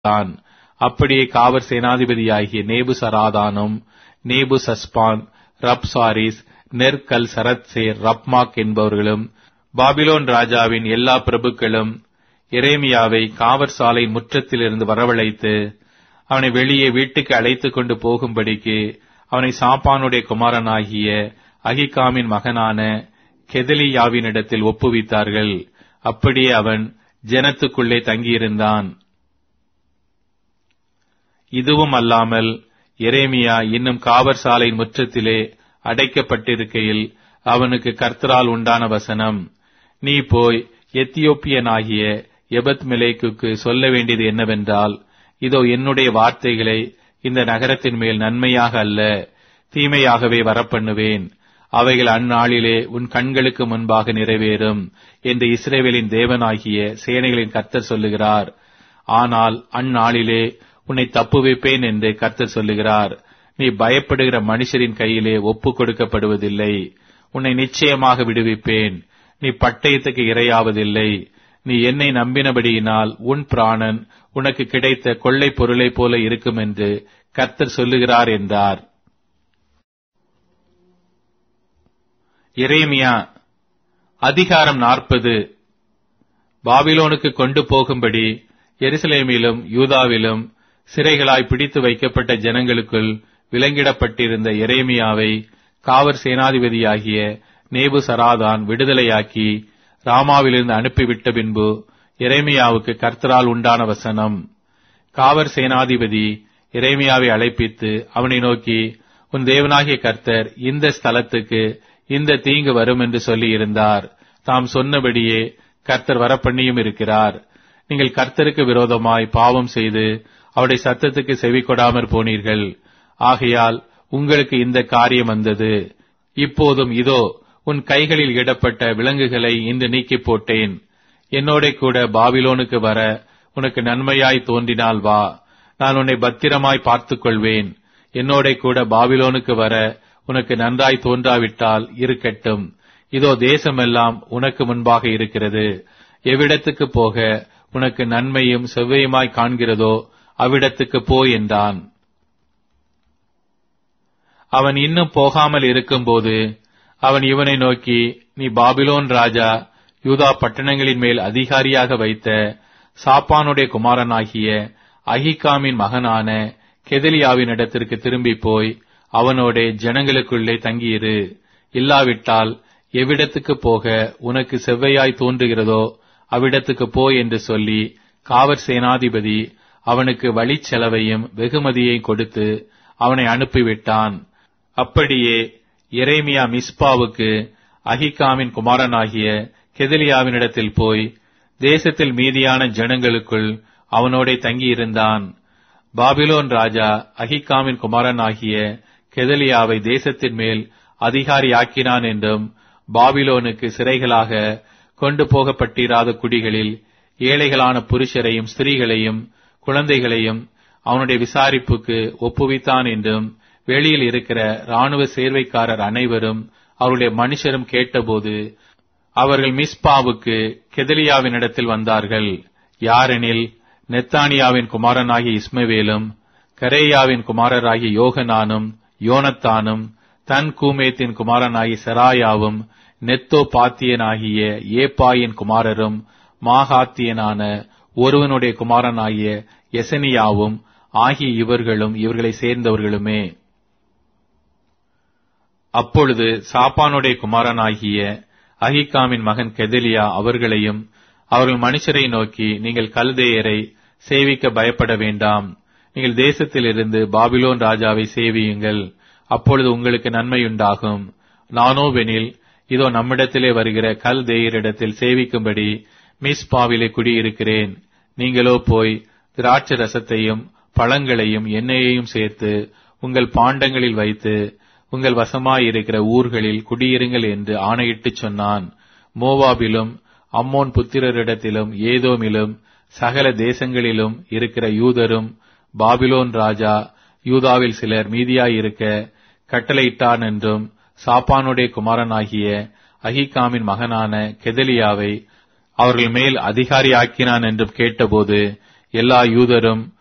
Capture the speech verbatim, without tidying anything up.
தான். அப்படியே காவற் சேனாதிபதியாகிய நேபுசராதானும் நேபுசஸ்பான், ரப்சாரிஸ், நெர்கல் சரத்சேர், ரப்மாக் என்பவர்களும் பாபிலோன் ராஜாவின் எல்லா பிரபுக்களும் எரேமியாவை காவற் சாலை முற்றத்திலிருந்து வரவழைத்து அவனை வெளியே வீட்டுக்கு அழைத்துக் கொண்டு போகும்படிக்கு அவனை சாப்பானுடைய குமாரனாகிய அகிகாமின் மகனான கெதலியாவினிடத்தில் ஒப்புவித்தார்கள். அப்படியே அவன் ஜனத்துக்குள்ளே தங்கியிருந்தான். இதுவும் அல்லாமல் எரேமியா இன்னும் காவற் சாலையின் முற்றத்திலே அடைக்கப்பட்டிருக்கையில் அவனுக்கு கர்த்தரால் உண்டான வசனம், நீ போய் எத்தியோப்பியனாகிய எபத்மெலேக்குக்கு சொல்ல வேண்டியது என்னவென்றால், இதோ என்னுடைய வார்த்தைகளை இந்த நகரத்தின் மேல் நன்மையாக அல்ல தீமையாகவே வரப்பண்ணுவேன். அவைகள் அந்நாளிலே உன் கண்களுக்கு முன்பாக நிறைவேறும் என்று இஸ்ரவேலின் தேவனாகிய சேனைகளின் கர்த்தர் சொல்லுகிறார். ஆனால் அந்நாளிலே உன்னை தப்புவிப்பேன் என்று கர்த்தர் சொல்லுகிறார். நீ பயப்படுகிற மனுஷரின் கையிலே ஒப்புக் கொடுக்கப்படுவதில்லை. உன்னை நிச்சயமாக விடுவிப்பேன். நீ பட்டயத்துக்கு இரையாவதில்லை. நீ என்னை நம்பினபடியினால் உன் பிராணன் உனக்கு கிடைத்த கொள்ளை பொருளை போல இருக்கும் என்று கர்த்தர் சொல்லுகிறார் என்றார். எரேமியா அதிகாரம் நாற்பது. பாபிலோனுக்கு கொண்டு போகும்படி எருசலேமிலும் யூதாவிலும் சிறைகளாய் பிடித்து வைக்கப்பட்ட ஜனங்களுக்குள் விலங்கிடப்பட்டிருந்த எரேமியாவை காவற் சேனாதிபதியாகிய நேபுசராதான் விடுதலையாக்கி ராமாவிலிருந்து அனுப்பிவிட்ட பின்பு எரேமியாவுக்கு கர்த்தரால் உண்டான வசனம், காவற் சேனாதிபதி எரேமியாவை அழைப்பித்து அவனை நோக்கி, உன் தேவனாகிய கர்த்தர் இந்த ஸ்தலத்துக்கு இந்த தீங்கு வரும் என்று சொல்லி இருந்தார். தாம் சொன்னபடியே கர்த்தர் வரப்பண்ணியும் இருக்கிறார். நீங்கள் கர்த்தருக்கு விரோதமாய் பாவம் செய்து அவருடைய சத்தத்துக்கு செவி கொடாமற் போனீர்கள். ஆகையால் உங்களுக்கு இந்த காரியம் வந்தது. இப்போதும் இதோ உன் கைகளில் இடப்பட்ட விலங்குகளை இன்று நீக்கி போட்டேன். என்னோட கூட பாபிலோனுக்கு வர உனக்கு நன்மையாய் தோன்றினால் வா, நான் உன்னை பத்திரமாய் பார்த்துக் கொள்வேன். என்னோட கூட பாபிலோனுக்கு வர உனக்கு நன்றாய் தோன்றாவிட்டால் இருக்கட்டும். இதோ தேசமெல்லாம் உனக்கு முன்பாக இருக்கிறது. எவ்விடத்துக்கு போக உனக்கு நன்மையும் செவ்வையுமாய் காண்கிறதோ அவ்விடத்துக்கு போ என்றான். அவன் இன்னும் போகாமல் இருக்கும்போது அவன் இவனை நோக்கி, நீ பாபிலோன் ராஜா யூதா பட்டணங்களின் மேல் அதிகாரியாக வைத்த சாப்பானுடைய குமாரனாகிய அகிகாமின் மகனான கெதலியாவின் இடத்திற்கு திரும்பி போய் அவனோட ஜனங்களுக்குள்ளே தங்கியிரு. இல்லாவிட்டால் எவ்விடத்துக்கு போக உனக்கு செவ்வையாய் தோன்றுகிறதோ அவ்விடத்துக்கு போ என்று சொல்லி காவற் சேனாதிபதி அவனுக்கு வழிச் செலவையும் வெகுமதியையும் கொடுத்து அவனை அனுப்பிவிட்டான். அப்படியே எரேமியா மிஸ்பாவுக்கு அகிகாமின் குமாரனாகிய கெதலியாவினிடத்தில் போய் தேசத்தில் மீதியான ஜனங்களுக்குள் அவனோட தங்கியிருந்தான். பாபிலோன் ராஜா அகிகாமின் குமாரனாகிய கெதலியாவை தேசத்தின் மேல் அதிகாரியாக்கினான் என்றும், பாபிலோனுக்கு சிறைகளாக கொண்டு போகப்பட்டிராத குடிகளில் ஏழைகளான புருஷரையும் ஸ்திரீகளையும் குழந்தைகளையும் அவனுடைய விசாரிப்புக்கு ஒப்புவித்தான் என்றும் வெளியில் இருக்கிற இராணுவ சேர்வைக்காரர் அனைவரும் அவருடைய மனுஷரும் கேட்டபோது அவர்கள் மிஸ்பாவுக்கு கெதலியாவினிடத்தில் வந்தார்கள். யாரெனில் நெத்தானியாவின் குமாரனாகிய இஸ்மவேலும் கரேயாவின் குமாரராகிய யோகனானும் யோனத்தானும் தன் கூமேத்தின் குமாரனாகிய செராயாவும் நெத்தோ பாத்தியனாகிய ஏப்பாயின் குமாரரும் மாகாத்தியனான ஒருவனுடைய குமாரனாகிய எசனியாவும் ஆகிய இவர்களும் இவர்களை சேர்ந்தவர்களுமே. அப்பொழுது சாப்பானுடைய குமாரனாகிய அகிகாமின் மகன் கெதலியா அவர்களையும் அவர்கள் மனுஷரை நோக்கி, நீங்கள் கல்தேயரை சேவிக்க பயப்பட வேண்டாம். நீங்கள் தேசத்திலிருந்து பாபிலோன் ராஜாவை சேவியுங்கள். அப்பொழுது உங்களுக்கு நன்மையுண்டாகும். நானோவெனில் இதோ நம்மிடத்திலே வருகிற கல்தேயரிடத்தில் சேவிக்கும்படி மிஸ்பாவிலே குடியிருக்கிறேன். நீங்களோ போய் திராட்சை ரசத்தையும் பழங்களையும் எண்ணெயையும் சேர்த்து உங்கள் பாண்டங்களில் வைத்து உங்கள் வசமாயிருக்கிற ஊர்களில் குடியிருங்கள் என்று ஆணையிட்டுச் சொன்னான். மோவாபிலும் அம்மோன் புத்திரரிடத்திலும் ஏதோமிலும் சகல தேசங்களிலும் இருக்கிற யூதரும் பாபிலோன் ராஜா யூதாவில் சிலர் மீதியாயிருக்க கட்டளையிட்டான் என்றும், சாப்பானுடைய குமாரனாகிய அகிகாமின் மகனான கெதலியாவை அவர்கள் மேல் அதிகாரியாக்கினான் என்றும் கேட்டபோது எல்லா யூதரும்